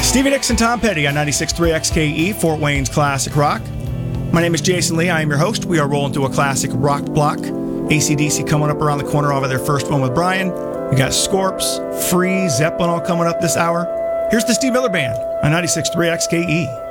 Stevie Nicks and Tom Petty on 96.3 XKE, Fort Wayne's Classic Rock. My name is Jason Lee. I am your host. We are rolling through a classic rock block. AC/DC coming up around the corner off of their first one with Brian. We got Scorps, Free, Zeppelin all coming up this hour. Here's the Steve Miller Band on 96.3 XKE.